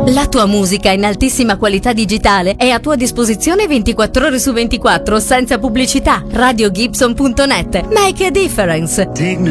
La tua musica in altissima qualità digitale è a tua disposizione 24 ore su 24, senza pubblicità. RadioGibson.net. Make a difference.